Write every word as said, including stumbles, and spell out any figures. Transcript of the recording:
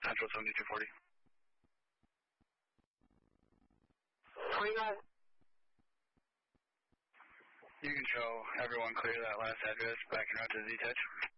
Central seventy-two forty. twenty-nine. You can show everyone clear that last address, backing out to Z-Touch.